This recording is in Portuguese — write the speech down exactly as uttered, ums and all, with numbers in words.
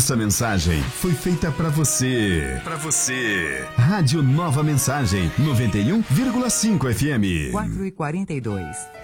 Essa mensagem foi feita para você. Para você. Rádio Nova Mensagem, noventa e um vírgula cinco F M. quatro e quarenta e dois.